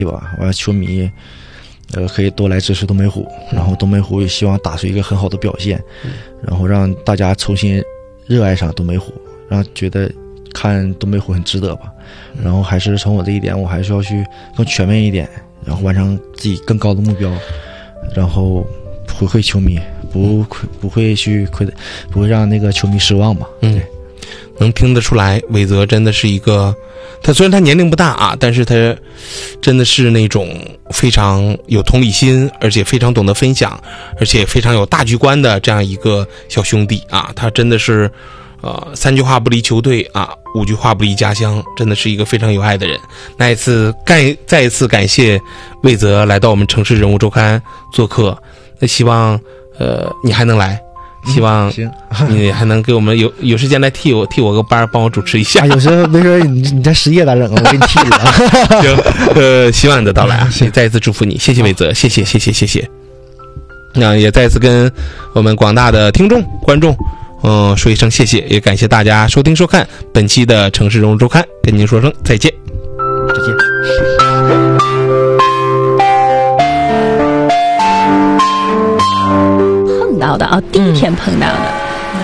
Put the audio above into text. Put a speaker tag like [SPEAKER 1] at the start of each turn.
[SPEAKER 1] 吧，完了球迷可以多来支持东北虎，然后东北虎也希望打出一个很好的表现，然后让大家重新热爱上东北虎，让觉得看东北虎很值得吧。然后还是从我这一点，我还是要去更全面一点，然后完成自己更高的目标，然后回馈球迷，不会让那个球迷失望吧。
[SPEAKER 2] 能听得出来，伟泽真的是一个，他虽然他年龄不大啊，但是他真的是那种非常有同理心，而且非常懂得分享，而且非常有大局观的这样一个小兄弟啊。他真的是3句话不离球队啊，5句话不离家乡，真的是一个非常有爱的人。再一次感谢魏泽来到我们城市人物周刊做客，那希望你还能来，希望你还能给我们有时间来替我个班，帮我主持一下。
[SPEAKER 1] 有时候没准你在失业咋整啊？我给你替了。
[SPEAKER 2] 行，希望你的到来啊！再一次祝福你，谢谢魏泽，谢谢。那也再次跟我们广大的听众观众说一声谢谢，也感谢大家收听收看本期的城市人物周刊，跟您说声再见。
[SPEAKER 3] 碰到的啊，第一天碰到的。